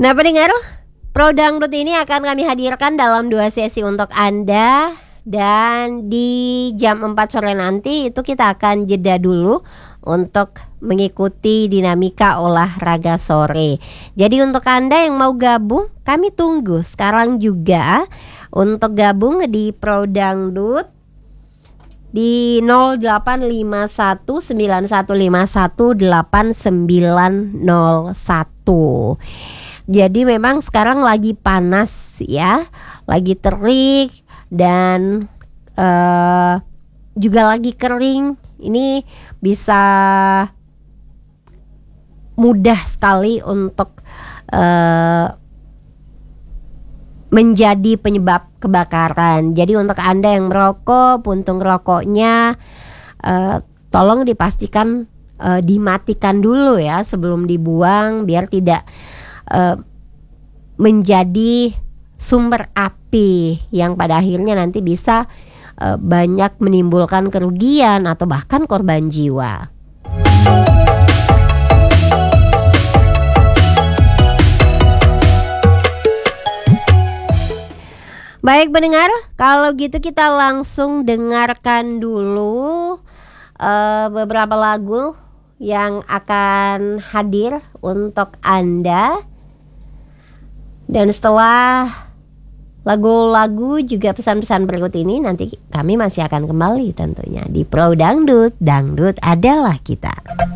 Nah pendengar, Pro Dangdut ini akan kami hadirkan dalam 2 sesi untuk Anda. Dan di jam 4 sore nanti itu kita akan jeda dulu untuk mengikuti dinamika olahraga sore. Jadi untuk Anda yang mau gabung, kami tunggu sekarang juga untuk gabung di Pro Dangdut di 085191518901. Jadi memang sekarang lagi panas ya, lagi terik dan juga lagi kering. Ini bisa mudah sekali untuk menjadi penyebab kebakaran. Jadi untuk Anda yang merokok, puntung rokoknya tolong dipastikan dimatikan dulu ya sebelum dibuang, biar tidak menjadi sumber api yang pada akhirnya nanti bisa banyak menimbulkan kerugian atau bahkan korban jiwa. Baik pendengar, kalau gitu kita langsung dengarkan dulu beberapa lagu yang akan hadir untuk Anda. Dan setelah lagu-lagu juga pesan-pesan berikut ini, nanti kami masih akan kembali tentunya di Pro Dangdut. Dangdut adalah kita.